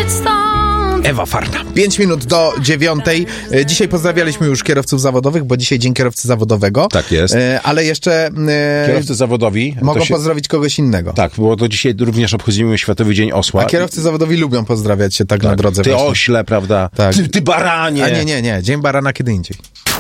Ewa Farna. 5 minut do 9:00. Dzisiaj pozdrawialiśmy już kierowców zawodowych, bo dzisiaj Dzień Kierowcy Zawodowego. Tak jest. Ale jeszcze kierowcy zawodowi mogą pozdrowić kogoś innego. Tak, bo to dzisiaj również obchodzimy Światowy Dzień Osła. A kierowcy zawodowi lubią pozdrawiać się tak na drodze. Ty właśnie. ośle, prawda? Tak. Ty baranie. A nie. Dzień barana kiedy indziej.